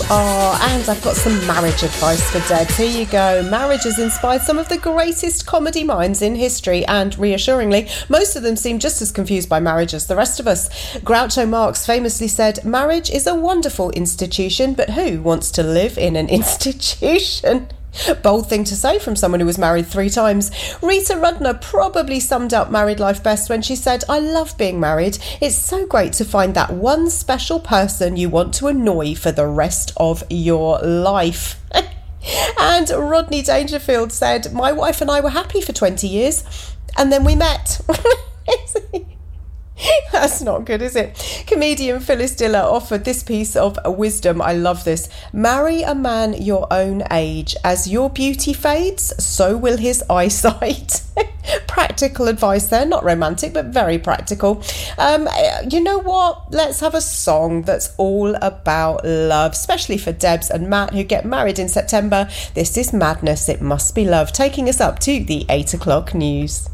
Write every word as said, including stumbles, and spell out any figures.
are, and I've got some marriage advice for Debs. Here you go. Marriage has inspired some of the greatest comedy minds in history, and reassuringly, most of them seem just as confused by marriage as the rest of us. Groucho Marx famously said, "Marriage is a wonderful institution, but who wants to live in an institution?" Bold thing to say from someone who was married three times. Rita Rudner probably summed up married life best when she said, "I love being married. It's so great to find that one special person you want to annoy for the rest of your life." And Rodney Dangerfield said, "My wife and I were happy for twenty years, and then we met." That's not good, is it? Comedian Phyllis Diller offered this piece of wisdom. I love this. "Marry a man your own age. As your beauty fades, so will his eyesight." Practical advice there, not romantic, but very practical. Um, you know what? Let's have a song that's all about love, especially for Debs and Matt, who get married in September. This is Madness, It Must Be Love, taking us up to the eight o'clock news.